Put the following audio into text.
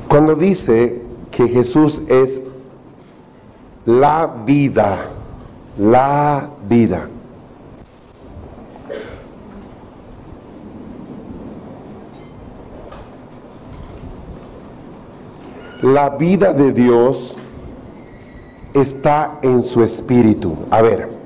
Cuando dice que Jesús es la vida, la vida. La vida de Dios está en su espíritu. A ver,